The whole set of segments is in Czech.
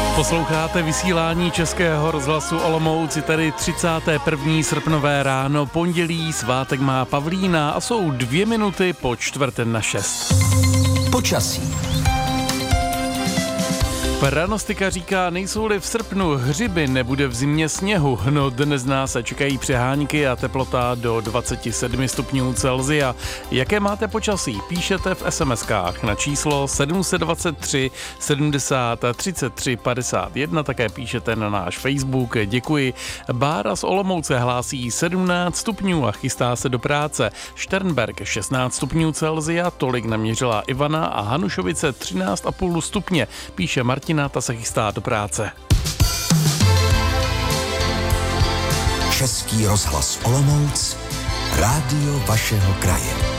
Posloucháte vysílání Českého rozhlasu Olomouc, tedy 31. srpnové ráno, pondělí, svátek má Pavlína a jsou 2 minuty po 5:45. Počasí. Pranostika říká, nejsou-li v srpnu hřiby, nebude v zimě sněhu. No dnes nás čekají přehánky a teplota do 27 stupňů Celsia. Jaké máte počasí? Píšete v SMS-kách na číslo 723 70 33 51, také píšete na náš Facebook. Děkuji. Bára z Olomouce hlásí 17 stupňů a chystá se do práce. Šternberk 16 stupňů Celsia, tolik naměřila Ivana a Hanušovice 13,5 stupně, píše Martina, ta se chystá do práce. Český rozhlas Olomouc, rádio vašeho kraje.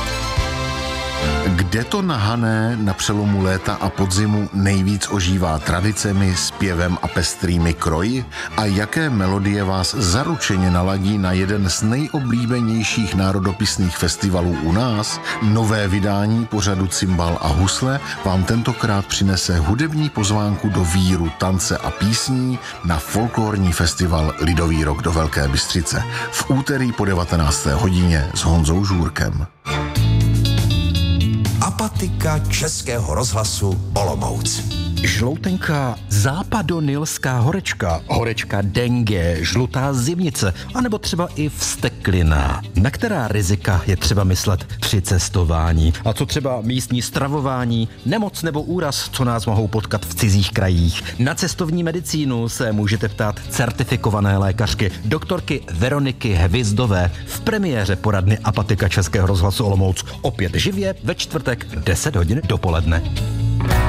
Kde to na Hané na přelomu léta a podzimu nejvíc ožívá tradicemi, zpěvem a pestrými kroji? A jaké melodie vás zaručeně naladí na jeden z nejoblíbenějších národopisných festivalů u nás? Nové vydání pořadu Cimbal a husle vám tentokrát přinese hudební pozvánku do víru, tance a písní na folklorní festival Lidový rok do Velké Bystřice v úterý po 19. hodině s Honzou Žůrkem. Apatika Českého rozhlasu Olomouc. Žloutenká západonilská horečka, horečka dengue, žlutá zimnice, anebo třeba i vzteklina. Na která rizika je třeba myslet při cestování? A co třeba místní stravování, nemoc nebo úraz, co nás mohou potkat v cizích krajích? Na cestovní medicínu se můžete ptát certifikované lékařky, doktorky Veroniky Hvizdové v premiéře poradny Apatika Českého rozhlasu Olomouc. Opět živě ve čtvrtek 10 hodin dopoledne.